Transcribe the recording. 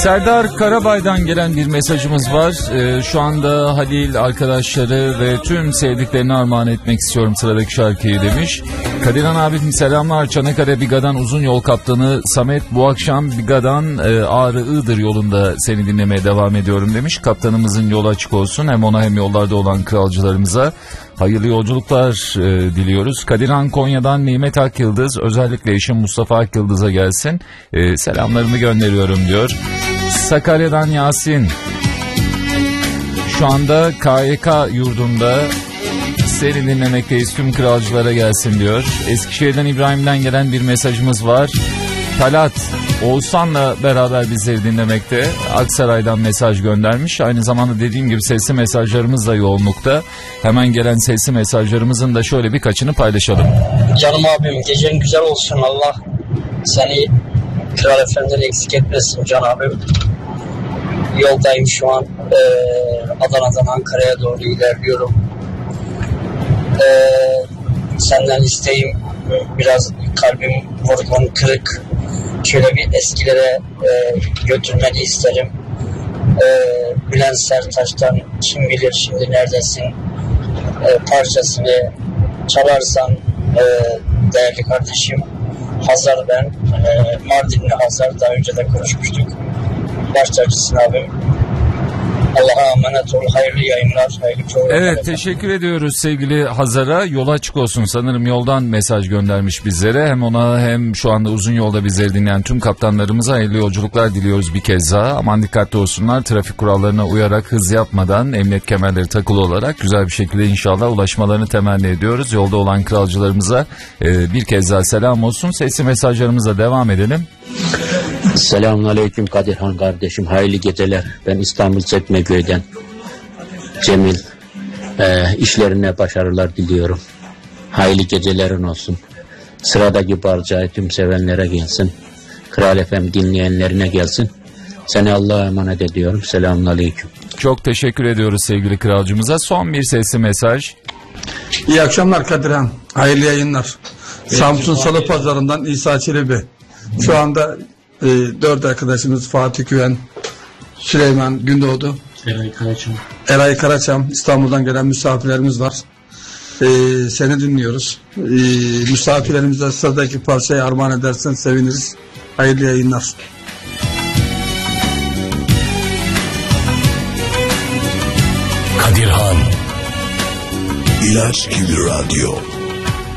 Serdar Karabay'dan gelen bir mesajımız var. Şu anda Halil, arkadaşları ve tüm sevdiklerini armağan etmek istiyorum sıradaki şarkıyı demiş. Kadirhan abim selamlar. Çanakkale Biga'dan uzun yol kaptanı Samet, bu akşam Biga'dan Ağrı Iğdır yolunda seni dinlemeye devam ediyorum demiş. Kaptanımızın yolu açık olsun. Hem ona hem yollarda olan kralcılarımıza hayırlı yolculuklar diliyoruz. Kadirhan Konya'dan Nimet Akyıldız, özellikle eşim Mustafa Akyıldız'a gelsin. Selamlarımı gönderiyorum diyor. Sakarya'dan Yasin, şu anda KYK yurdunda seni dinlemekteyiz, tüm kralcılara gelsin diyor. Eskişehir'den İbrahim'den gelen bir mesajımız var. Talat Oğuzhan'la beraber bizleri dinlemekte. Aksaray'dan mesaj göndermiş. Aynı zamanda dediğim gibi sesli mesajlarımız da yoğunlukta. Hemen gelen sesli mesajlarımızın da şöyle birkaçını paylaşalım. Canım abim, gecen güzel olsun, Allah seni Kral Efendi'den eksik etmesin can abim. Yoldayım şu an, Adana'dan Ankara'ya doğru ilerliyorum. Senden isteğim, biraz kalbim vurgun, kırık. Şöyle bir eskilere götürmeni isterim. Bülent Serttaş'tan Kim Bilir Şimdi Neredesin parçasını çalarsan değerli kardeşim. Hazar ben, Mardinli Hazar, daha önce de konuşmuştuk. Baştacısın abim. Allah'a emanet ol. Hayırlı yayınlar. Hayırlı programlar. Evet, teşekkür ediyoruz sevgili Hazar'a. Yol açık olsun. Sanırım yoldan mesaj göndermiş bizlere. Hem ona hem şu anda uzun yolda bizleri dinleyen tüm kaptanlarımıza hayırlı yolculuklar diliyoruz bir kez daha. Aman dikkatli olsunlar. Trafik kurallarına uyarak, hız yapmadan, emniyet kemerleri takılı olarak güzel bir şekilde inşallah ulaşmalarını temenni ediyoruz. Yolda olan kralcılarımıza bir kez daha selam olsun. Sesli mesajlarımıza devam edelim. Selamünaleyküm Kadirhan kardeşim, hayırlı geceler. Ben İstanbul Çekmeköy'den Cemil. İşlerine başarılar diliyorum. Hayırlı gecelerin olsun. Sıradaki parçayı tüm sevenlere gelsin. Kral FM dinleyenlerine gelsin. Seni Allah'a emanet ediyorum. Selamünaleyküm. Çok teşekkür ediyoruz sevgili kralcımıza. Son bir sesli mesaj. İyi akşamlar Kadirhan. Hayırlı yayınlar. Samsun Salı Pazarı'ndan İsa Çelebi. Şu anda 4 arkadaşımız Fatih Güven, Süleyman Gündoğdu, Eray Karaçam, İstanbul'dan gelen misafirlerimiz var. Seni dinliyoruz. Misafirlerimize sıradaki parçayı armağan edersen seviniriz. Hayırlı yayınlar. Kadirhan İlaç gibi radyo.